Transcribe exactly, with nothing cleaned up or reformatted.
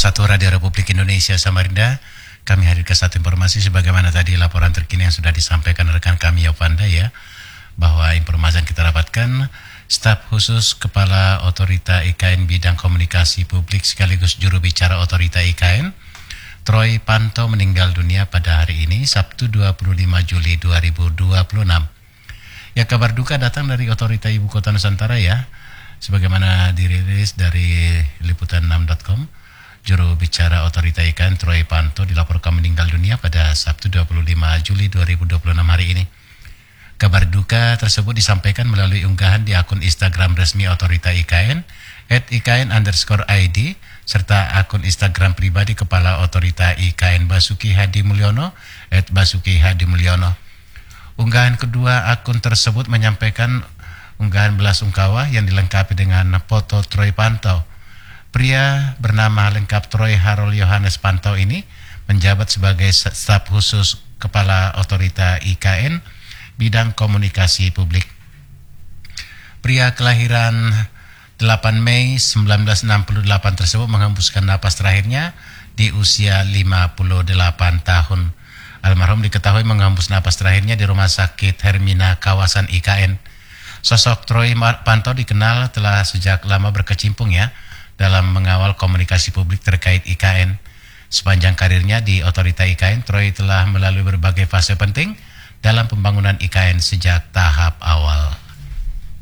satu Radio Republik Indonesia Samarinda. Kami hadirkan satu informasi sebagaimana tadi laporan terkini yang sudah disampaikan rekan kami Yovanda ya, bahwa informasi yang kita dapatkan, staf khusus Kepala Otorita I K N bidang komunikasi publik sekaligus juru bicara Otorita I K N, Troy Panto meninggal dunia pada hari ini, Sabtu dua puluh lima Juli dua ribu dua puluh enam. Ya, kabar duka datang dari Otorita Ibu Kota Nusantara ya, sebagaimana dirilis dari liputan enam titik com. Juru bicara Otorita I K N Troy Panto dilaporkan meninggal dunia pada Sabtu dua puluh lima Juli dua ribu dua puluh enam hari ini. Kabar duka tersebut disampaikan melalui unggahan di akun Instagram resmi Otorita I K N at I K N underscore I D serta akun Instagram pribadi Kepala Otorita I K N Basuki Hadi Mulyono at Basuki Hadi Mulyono. Unggahan kedua akun tersebut menyampaikan unggahan belasungkawa yang dilengkapi dengan foto Troy Panto. Pria bernama lengkap Troy Harold Yohanes Panto ini menjabat sebagai staf khusus Kepala Otorita I K N bidang komunikasi publik. Pria kelahiran delapan Mei seribu sembilan ratus enam puluh delapan tersebut menghembuskan napas terakhirnya di usia lima puluh delapan tahun. Almarhum diketahui menghembus napas terakhirnya di Rumah Sakit Hermina kawasan I K N. Sosok Troy Panto dikenal telah sejak lama berkecimpung ya dalam mengawal komunikasi publik terkait I K N. Sepanjang karirnya di Otorita I K N, Troy telah melalui berbagai fase penting dalam pembangunan I K N sejak tahap awal.